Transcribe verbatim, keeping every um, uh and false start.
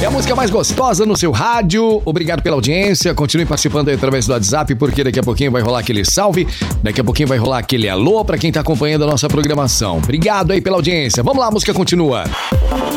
É a música mais gostosa no seu rádio. Obrigado pela audiência. Continue participando aí através do WhatsApp, porque daqui a pouquinho vai rolar aquele salve. Daqui a pouquinho vai rolar aquele alô pra quem tá acompanhando a nossa programação. Obrigado aí pela audiência. Vamos lá, a música continua.